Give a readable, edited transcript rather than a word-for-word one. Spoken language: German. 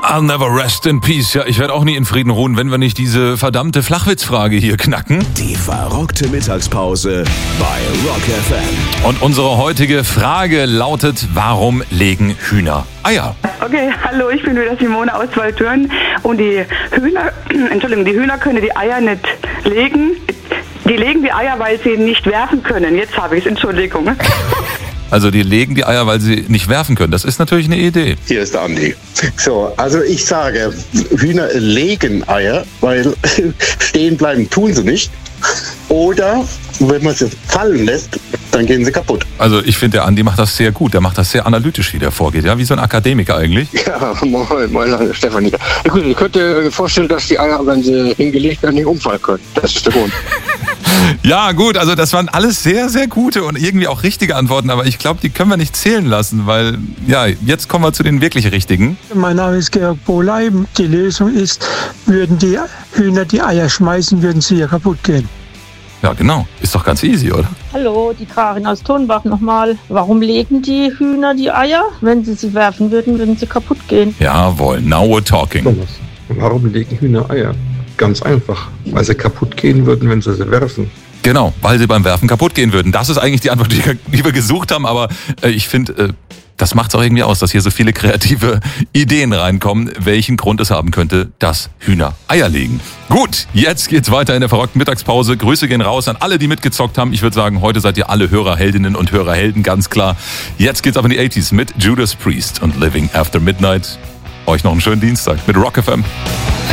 I'll never rest in peace. Ja, ich werde auch nie in Frieden ruhen, wenn wir nicht diese verdammte Flachwitzfrage hier knacken. Die verrockte Mittagspause bei Rock FM. Und unsere heutige Frage lautet, warum legen Hühner Eier? Okay, hallo, ich bin wieder Simone aus Waldthürn und die Hühner können die Eier nicht legen. Die legen die Eier, weil sie nicht werfen können. Jetzt habe ich es, Entschuldigung. Also die legen die Eier, weil sie nicht werfen können. Das ist natürlich eine Idee. Hier ist der Andi. So, also ich sage, Hühner legen Eier, weil stehen bleiben tun sie nicht. Oder wenn man sie fallen lässt, dann gehen sie kaputt. Also ich finde, der Andi macht das sehr gut. Der macht das sehr analytisch, wie der vorgeht. Ja, wie so ein Akademiker eigentlich. Ja, moin, Stefanie. Gut, ich könnte vorstellen, dass die Eier, wenn sie hingelegt werden, nicht umfallen können. Das ist der Grund. Ja, gut, also das waren alles sehr, sehr gute und irgendwie auch richtige Antworten, aber ich glaube, die können wir nicht zählen lassen, weil, ja, jetzt kommen wir zu den wirklich richtigen. Mein Name ist Georg Bohley. Die Lösung ist, würden die Hühner die Eier schmeißen, würden sie ja kaputt gehen. Ja, genau. Ist doch ganz easy, oder? Hallo, die Karin aus Tonbach nochmal. Warum legen die Hühner die Eier? Wenn sie werfen würden, würden sie kaputt gehen. Jawohl, now we're talking. Thomas, warum legen Hühner Eier? Ganz einfach, weil sie kaputt gehen würden, wenn sie werfen. Genau, weil sie beim Werfen kaputt gehen würden. Das ist eigentlich die Antwort, die wir gesucht haben, aber ich finde, das macht es auch irgendwie aus, dass hier so viele kreative Ideen reinkommen, welchen Grund es haben könnte, dass Hühner Eier legen. Gut, jetzt geht's weiter in der verrockten Mittagspause. Grüße gehen raus an alle, die mitgezockt haben. Ich würde sagen, heute seid ihr alle Hörerheldinnen und Hörerhelden, ganz klar. Jetzt geht's aber in die 80s mit Judas Priest und Living After Midnight. Euch noch einen schönen Dienstag mit Rock FM.